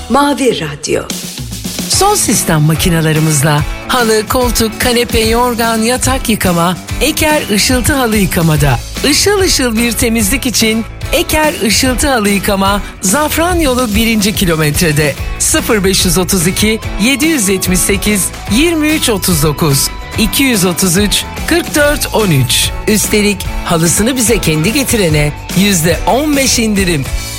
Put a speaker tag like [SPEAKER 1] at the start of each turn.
[SPEAKER 1] Mavi Radyo.
[SPEAKER 2] Son sistem makinalarımızla halı, koltuk, kanepe, yorgan, yatak yıkama, Eker Işıltı Halı Yıkamada. Işıl ışıl bir temizlik için Eker Işıltı Halı Yıkama, Zafranyolu 1. kilometrede. 0532 778 2339 233 4413. Üstelik halısını bize kendi getirene %15 indirim.